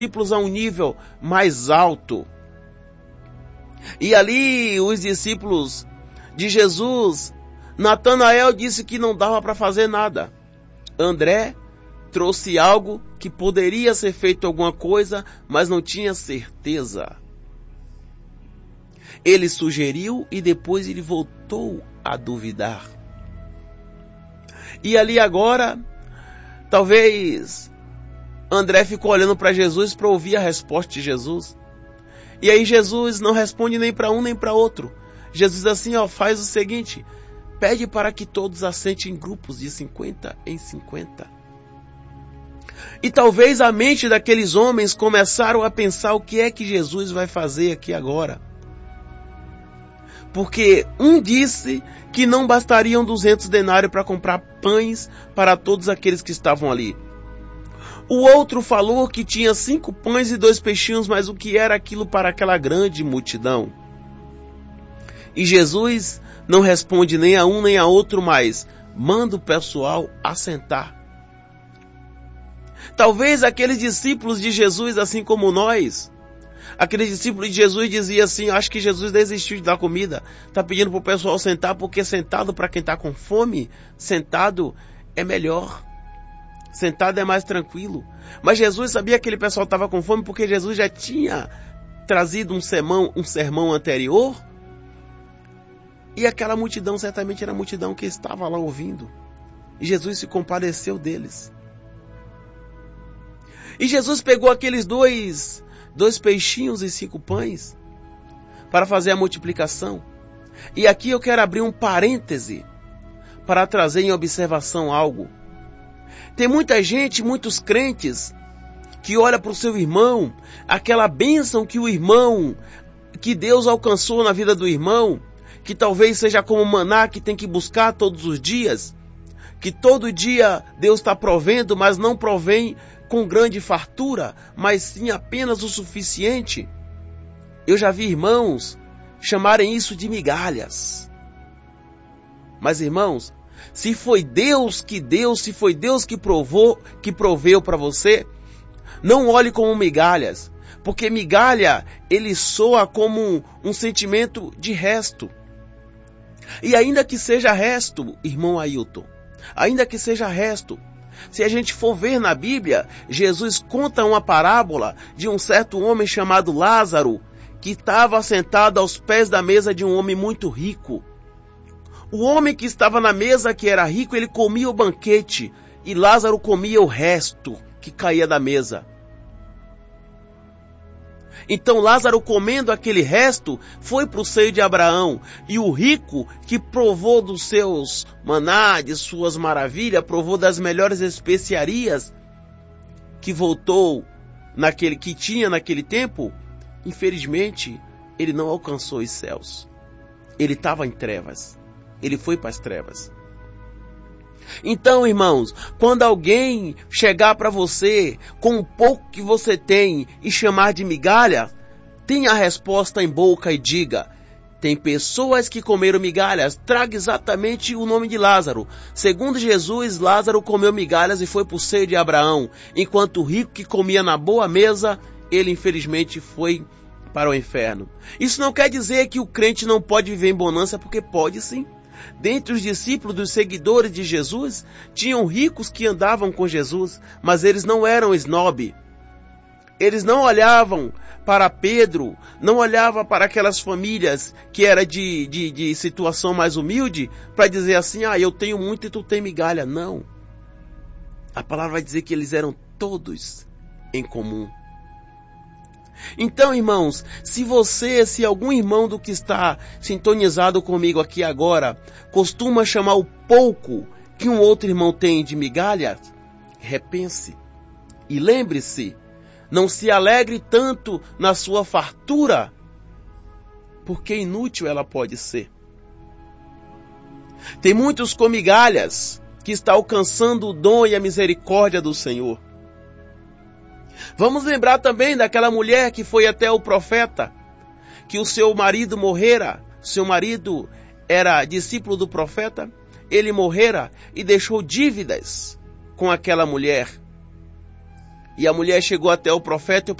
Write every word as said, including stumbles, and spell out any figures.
discípulos a um nível mais alto. E ali os discípulos de Jesus, Natanael disse que não dava para fazer nada. André trouxe algo que poderia ser feito alguma coisa, mas não tinha certeza. Ele sugeriu e depois ele voltou a duvidar. E ali agora, talvez André ficou olhando para Jesus para ouvir a resposta de Jesus. E aí Jesus não responde nem para um nem para outro. Jesus assim, ó, faz o seguinte: pede para que todos assentem em grupos de cinquenta em cinquenta. E talvez a mente daqueles homens começaram a pensar o que é que Jesus vai fazer aqui agora. Porque um disse que não bastariam duzentos denários para comprar pães para todos aqueles que estavam ali. O outro falou que tinha cinco pães e dois peixinhos, mas o que era aquilo para aquela grande multidão? E Jesus não responde nem a um nem a outro, mas manda o pessoal assentar. Talvez aqueles discípulos de Jesus, assim como nós, aqueles discípulos de Jesus diziam assim: acho que Jesus desistiu de dar comida, está pedindo para o pessoal sentar, porque sentado, para quem está com fome, sentado é melhor. Sentado é mais tranquilo. Mas Jesus sabia que aquele pessoal estava com fome, porque Jesus já tinha trazido um sermão, um sermão anterior. E aquela multidão certamente era a multidão que estava lá ouvindo. E Jesus se compadeceu deles. E Jesus pegou aqueles dois, dois peixinhos e cinco pães para fazer a multiplicação. E aqui eu quero abrir um parêntese para trazer em observação algo. Tem muita gente, muitos crentes, que olha para o seu irmão, aquela bênção que o irmão, que Deus alcançou na vida do irmão, que talvez seja como maná que tem que buscar todos os dias, que todo dia Deus está provendo, mas não provém com grande fartura, mas sim apenas o suficiente. Eu já vi irmãos chamarem isso de migalhas. Mas irmãos, se foi Deus que deu, se foi Deus que provou, que proveu para você, não olhe como migalhas, porque migalha, ele soa como um, um sentimento de resto. E ainda que seja resto, irmão Ailton, ainda que seja resto, se a gente for ver na Bíblia, Jesus conta uma parábola de um certo homem chamado Lázaro, que estava sentado aos pés da mesa de um homem muito rico. O homem que estava na mesa, que era rico, ele comia o banquete, e Lázaro comia o resto que caía da mesa. Então Lázaro, comendo aquele resto, foi para o seio de Abraão, e o rico, que provou dos seus maná, de suas maravilhas, provou das melhores especiarias que voltou naquele que tinha naquele tempo, infelizmente ele não alcançou os céus. Ele estava em trevas. Ele foi para as trevas. Então, irmãos, quando alguém chegar para você com o pouco que você tem e chamar de migalha, tenha a resposta em boca e diga: tem pessoas que comeram migalhas, traga exatamente o nome de Lázaro. Segundo Jesus, Lázaro comeu migalhas e foi para o seio de Abraão, enquanto o rico que comia na boa mesa, ele infelizmente foi para o inferno. Isso não quer dizer que o crente não pode viver em bonança, porque pode sim. Dentre os discípulos, dos seguidores de Jesus, tinham ricos que andavam com Jesus, mas eles não eram snob. Eles não olhavam para Pedro, não olhavam para aquelas famílias que eram de, de, de situação mais humilde, para dizer assim: ah, eu tenho muito e tu tem migalha. Não. A palavra vai dizer que eles eram todos em comum. Então, irmãos, se você, se algum irmão do que está sintonizado comigo aqui agora, costuma chamar o pouco que um outro irmão tem de migalha, repense. E lembre-se, não se alegre tanto na sua fartura, porque inútil ela pode ser. Tem muitos com migalhas que estão alcançando o dom e a misericórdia do Senhor. Vamos lembrar também daquela mulher que foi até o profeta, que o seu marido morrera, seu marido era discípulo do profeta, ele morrera e deixou dívidas com aquela mulher. E a mulher chegou até o profeta e o